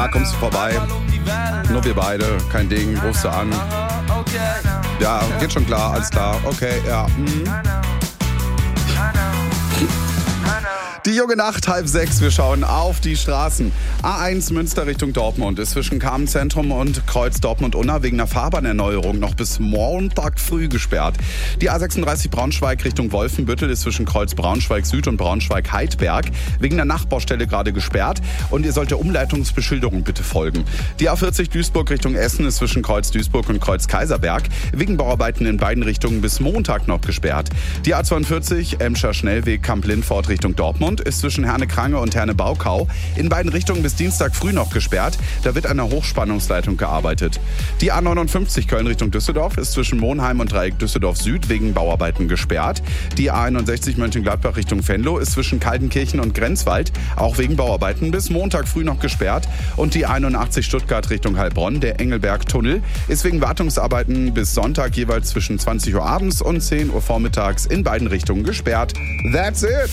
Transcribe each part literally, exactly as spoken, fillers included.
Na, kommst du vorbei? Nur wir beide, kein Ding, rufst du an. Ja, geht schon klar, alles klar. Okay, ja. Mhm. Die junge Nacht, halb sechs, wir schauen auf die Straßen. A eins Münster Richtung Dortmund ist zwischen Kamenz-Zentrum und Kreuz Dortmund-Unna wegen einer Fahrbahnerneuerung noch bis Montag früh gesperrt. Die A sechsunddreißig Braunschweig Richtung Wolfenbüttel ist zwischen Kreuz Braunschweig-Süd und Braunschweig-Heidberg wegen der Nachbaustelle gerade gesperrt und ihr sollt der Umleitungsbeschilderung bitte folgen. Die A vierzig Duisburg Richtung Essen ist zwischen Kreuz Duisburg und Kreuz Kaiserberg wegen Bauarbeiten in beiden Richtungen bis Montag noch gesperrt. Die A zweiundvierzig Emscher Schnellweg Kamp-Lindfort Richtung Dortmund ist zwischen Herne-Krange und Herne-Baukau in beiden Richtungen bis Dienstag früh noch gesperrt. Da wird an der Hochspannungsleitung gearbeitet. Die A neunundfünfzig Köln Richtung Düsseldorf ist zwischen Monheim und Dreieck Düsseldorf Süd wegen Bauarbeiten gesperrt. Die A einundsechzig Mönchengladbach Richtung Venlo ist zwischen Kaltenkirchen und Grenzwald auch wegen Bauarbeiten bis Montag früh noch gesperrt. Und die einundachtzig Stuttgart Richtung Heilbronn, der Engelberg-Tunnel, ist wegen Wartungsarbeiten bis Sonntag jeweils zwischen zwanzig Uhr abends und zehn Uhr vormittags in beiden Richtungen gesperrt. That's it!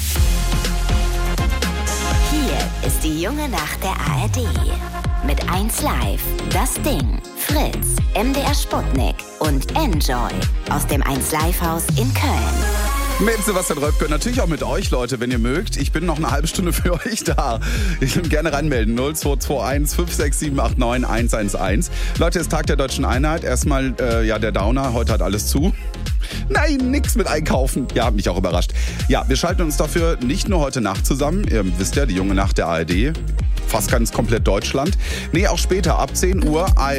Hier ist die junge Nacht der A R D. Mit eins Live, Das Ding, Fritz, M D R Sputnik und Enjoy aus dem eins Live Haus in Köln. Mit Sebastian Röpke, natürlich auch mit euch, Leute, wenn ihr mögt. Ich bin noch eine halbe Stunde für euch da. Ich will gerne reinmelden. null zwei zwei eins fünf sechs sieben acht neun eins eins eins. Leute, es ist Tag der Deutschen Einheit. Erstmal, äh, ja, der Downer. Heute hat alles zu. Nein, nix mit einkaufen. Ja, hat mich auch überrascht. Ja, wir schalten uns dafür nicht nur heute Nacht zusammen. Ihr wisst ja, die junge Nacht der A R D. Fast ganz komplett Deutschland. Nee, auch später ab zehn Uhr.